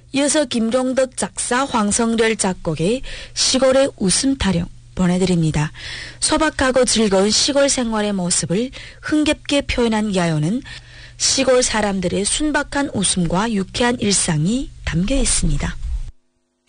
이어서 김종덕 작사, 황성렬 작곡의 시골의 웃음 타령 보내드립니다. 소박하고 즐거운 시골 생활의 모습을 흥겹게 표현한 야요는 시골 사람들의 순박한 웃음과 유쾌한 일상이 담겨 있습니다.